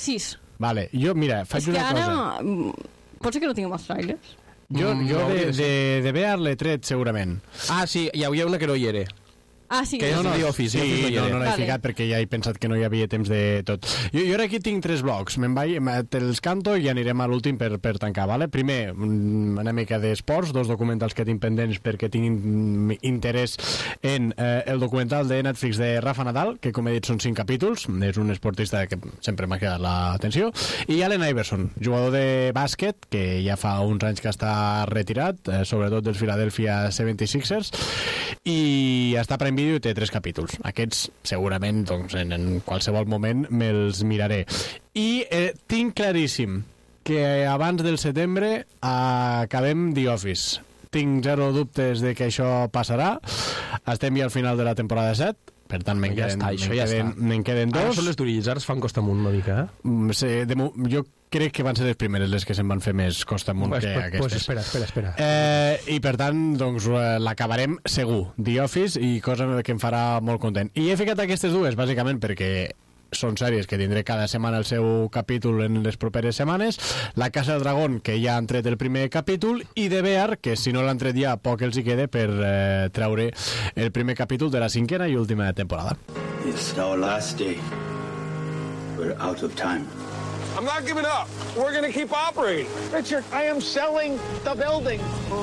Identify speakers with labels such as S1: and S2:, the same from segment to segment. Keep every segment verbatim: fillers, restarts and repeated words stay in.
S1: sis.
S2: Vale, jo, mira, faig
S1: És que
S2: una
S1: ara...
S2: cosa.
S1: Pot ser que no tinguem els trailers?
S2: Jo,
S3: Mm,
S2: jo
S3: no
S2: de,
S3: hauria de
S2: de, de Bear l'he tret segurament.
S3: Ah, sí, hi havia una que no hi era.
S1: Ah, sí.
S3: Que és
S2: No, no,
S3: The Office,
S2: sí,
S3: The Office no hi
S2: no,
S3: era.
S2: no l'he
S1: Vale.
S2: ficat perquè ja he pensat que no hi havia temps de tot. Jo, jo ara aquí tinc tres blocs, me'n vaig, me- te'ls canto i anirem a l'últim per, per tancar, vale? Primer, mm, una mica d'esports, dos documentals que tinc pendents perquè tinc in- interès en eh, el documental de Netflix de Rafa Nadal, que com he dit són cinc capítols, és un esportista que sempre m'ha quedat l'atenció, i Allen Iverson, jugador de bàsquet, que ja fa uns anys que està retirat, eh, sobretot dels Philadelphia setanta-sis ers, i està a Prime Video i té tres capítols. Aquests segurament doncs, en, en qualsevol moment me'ls miraré. I eh, tinc claríssim que abans del setembre acabem The Office. Tinc zero dubtes de que això passarà. Estem ja al final de la temporada set, per tant me'n
S3: Ja
S2: queden,
S3: està, això
S2: me'n
S3: ja
S2: queden,
S3: està.
S2: me'n queden
S3: Ara
S2: dos.
S3: són les d'Urills, ara es fan costa amunt una mica, eh?
S2: Mm, sí, de, mo- jo crec que van ser les primeres les que se'n van fer més costa amunt
S3: Pues,
S2: que
S3: pues,
S2: aquestes.
S3: pues espera, espera, espera.
S2: Eh, I per tant, doncs, eh, l'acabarem segur, The Office, i cosa que em farà molt content. I he ficat aquestes dues, bàsicament, perquè són sèries que tindré cada setmana el seu capítol en les properes setmanes. La Casa del Dragón, que ja han tret el primer capítol, i The Bear, que si no l'han tret ja, poc els hi queda per eh, treure el primer capítol de la cinquena i última temporada.
S4: It's our last day. We're out of time.
S5: I'm not giving up. We're going to keep operating. Richard, I am selling the building.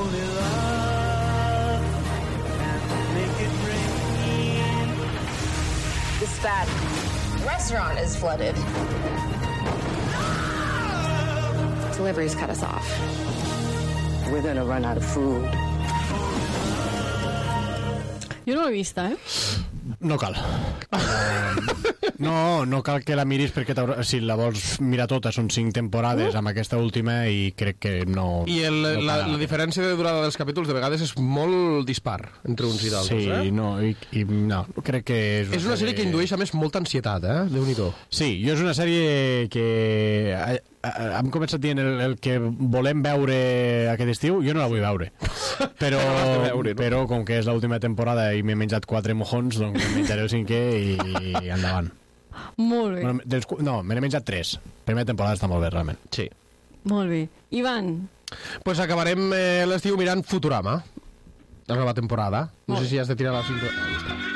S6: It's bad. The restaurant is flooded. Deliveries cut us off.
S4: We're gonna run out of food.
S1: Jo no l'he vista, eh?
S2: No cal. No, no cal que la miris perquè t'haurà- si la vols mirar tota són cinc temporades amb aquesta última i crec que no...
S3: I el,
S2: no
S3: la,
S2: cal.
S3: la diferència de durada dels capítols de vegades és molt dispar entre uns i d'altres,
S2: Sí,
S3: eh?
S2: no, i, i no, crec que és...
S3: És una sèrie que indueix, a més, molta ansietat, eh? Déu-n'hi-do.
S2: Sí, jo és una sèrie que... A, a, hem començat dient el, el que volem veure aquest estiu, jo no la vull veure. Però,
S3: No l'has de veure, no?
S2: però com que és l'última temporada i m'he menjat quatre mojons, doncs em menjaré el cinquè i, i endavant.
S1: Molt bé,
S2: Bueno, dels, cu- no, me n'he menjat tres. Primera temporada està molt bé, realment.
S3: Sí.
S1: molt bé. Ivan,
S3: Pues acabarem eh, l'estiu mirant Futurama, la nova temporada. No
S1: Molt
S3: sé si has de tirar la cinta... Ah, ja està.